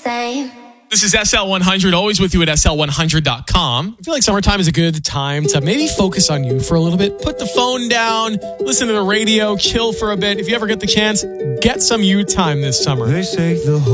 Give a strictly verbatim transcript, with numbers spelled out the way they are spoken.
same. This is S L one hundred, always with you at S L one hundred dot com. I feel like summertime is a good time to maybe focus on you for a little bit. Put the phone down, listen to the radio, chill for a bit. If you ever get the chance, get some you time this summer. They say the